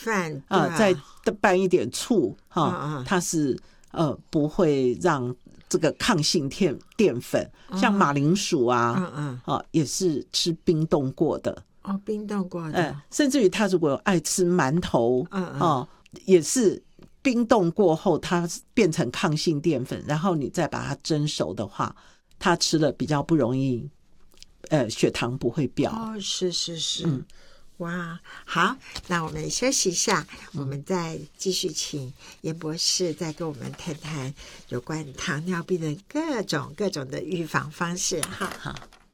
饭再拌一点醋它是不会让这个抗性淀粉，像马铃薯也是吃冰冻过的冰冻过的， 甚至于他如果有爱吃馒头也是冰冻过后它变成抗性淀粉，然后你再把它蒸熟的话，它吃了比较不容易血糖不会飙是哇，好，那我们休息一下，我们再继续请严博士再跟我们谈谈有关糖尿病的各种的预防方式。好。